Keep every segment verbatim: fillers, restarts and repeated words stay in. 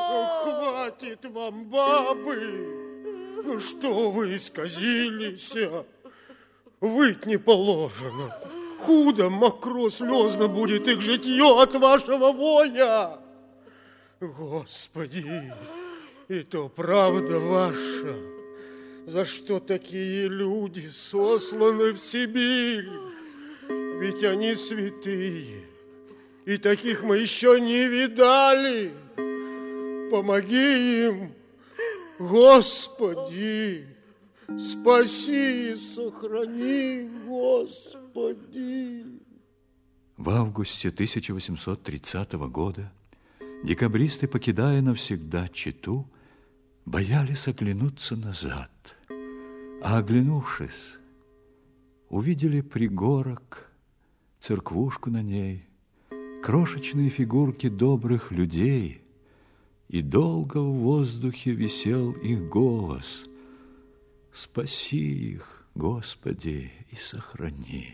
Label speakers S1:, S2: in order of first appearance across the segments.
S1: Хватит вам, бабы! Ну что вы исказились? Выть не положено. Худо, мокро, слезно будет их житье от вашего воя. Господи, и то правда ваша. За что такие люди сосланы в Сибирь? Ведь они святые, и таких мы еще не видали. Помоги им, Господи, спаси и сохрани, Господи.
S2: В августе тысяча восемьсот тридцатого года декабристы, покидая навсегда Читу, боялись оглянуться назад, а оглянувшись, увидели пригорок, церквушку на ней, крошечные фигурки добрых людей, и долго в воздухе висел их голос: «Спаси их, Господи, и сохрани».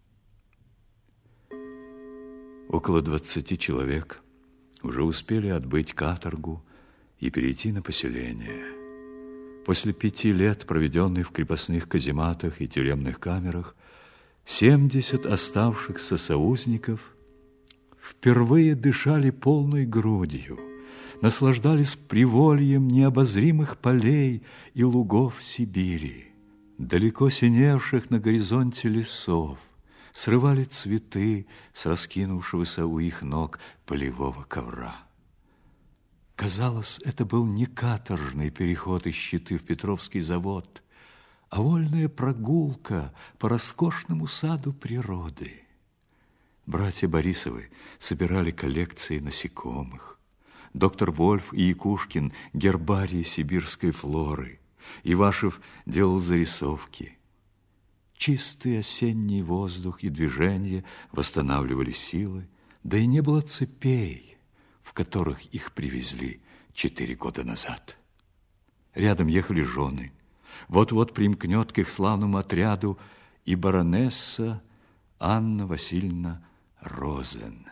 S2: Около двадцати человек уже успели отбыть каторгу и перейти на поселение. После пяти лет, проведенных в крепостных казематах и тюремных камерах, семьдесят оставшихся соузников впервые дышали полной грудью, наслаждались привольем необозримых полей и лугов Сибири, далеко синевших на горизонте лесов, срывали цветы с раскинувшегося у их ног полевого ковра. Казалось, это был не каторжный переход из Читы в Петровский завод, а вольная прогулка по роскошному саду природы. Братья Борисовы собирали коллекции насекомых, доктор Вольф и Якушкин – гербарии сибирской флоры, Ивашев делал зарисовки. Чистый осенний воздух и движение восстанавливали силы, да и не было цепей, в которых их привезли четыре года назад. Рядом ехали жены. Вот-вот примкнет к их славному отряду и баронесса Анна Васильевна Розен.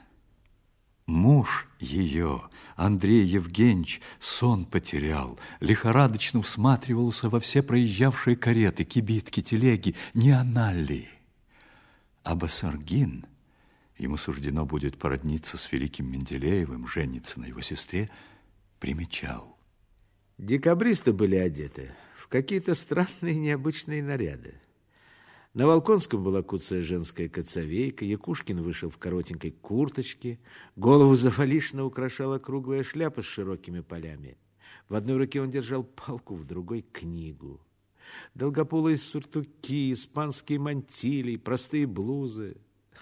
S2: Муж ее, Андрей Евгеньевич, сон потерял, лихорадочно всматривался во все проезжавшие кареты, кибитки, телеги, не она ли? А Басаргин, ему суждено будет породниться с великим Менделеевым, жениться на его сестре, примечал.
S3: Декабристы были одеты в какие-то странные необычные наряды. На Волконском была куцая женская коцовейка, Якушкин вышел в коротенькой курточке, голову завалишно украшала круглая шляпа с широкими полями. В одной руке он держал палку, в другой — книгу. Долгополые сюртуки, испанские мантилии, простые блузы.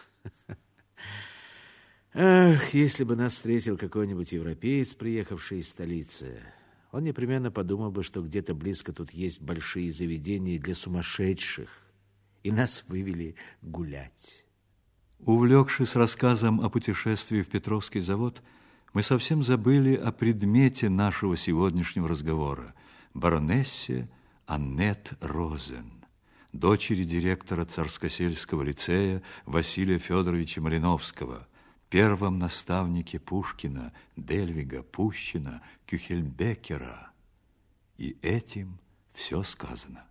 S3: Ах, если бы нас встретил какой-нибудь европеец, приехавший из столицы, он непременно подумал бы, что где-то близко тут есть большие заведения для сумасшедших, и нас вывели гулять.
S2: Увлекшись рассказом о путешествии в Петровский завод, мы совсем забыли о предмете нашего сегодняшнего разговора – баронессе Аннет Розен, дочери директора Царскосельского лицея Василия Федоровича Малиновского, первом наставнике Пушкина, Дельвига, Пущина, Кюхельбекера. И этим все сказано.